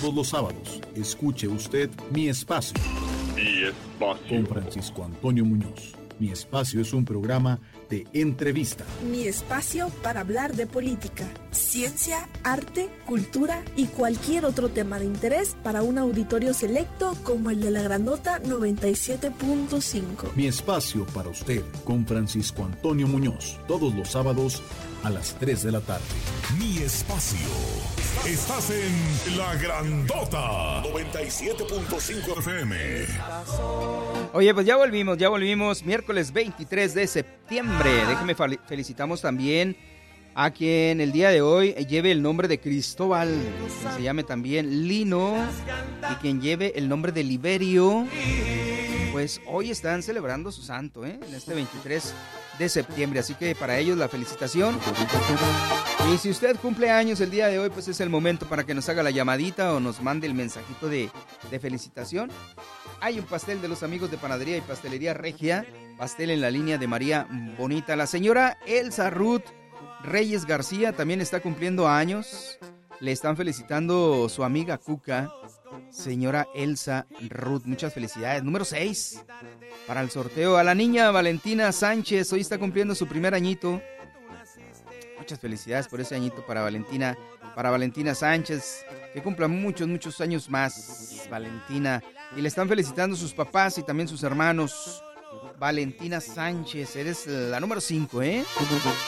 Todos los sábados, escuche usted Mi Espacio. Mi Espacio. Con Francisco Antonio Muñoz. Mi Espacio es un programa de entrevista. Mi espacio para hablar de política, ciencia, arte, cultura y cualquier otro tema de interés para un auditorio selecto como el de la Grandota 97.5. Mi Espacio para usted con Francisco Antonio Muñoz. Todos los sábados a las 3 de la tarde. Mi Espacio. Estás en La Grandota 97.5 FM. Oye, pues ya volvimos, miércoles 23 de septiembre. Déjenme felicitamos también a quien el día de hoy lleve el nombre de Cristóbal, quien se llame también Lino, y quien lleve el nombre de Liberio. Pues hoy están celebrando su santo, en este 23 de septiembre, así que para ellos la felicitación. Y si usted cumple años el día de hoy, pues es el momento para que nos haga la llamadita o nos mande el mensajito de felicitación. Hay un pastel de los amigos de Panadería y Pastelería Regia, pastel en la línea de María Bonita. La señora Elsa Ruth Reyes García también está cumpliendo años. Le están felicitando su amiga Cuca, señora Elsa Ruth. Muchas felicidades. Número 6 para el sorteo. A la niña Valentina Sánchez, hoy está cumpliendo su primer añito. Muchas felicidades por ese añito para Valentina Sánchez. Que cumpla muchos años más, Valentina. Y le están felicitando sus papás y también sus hermanos. Valentina Sánchez, eres la número 5,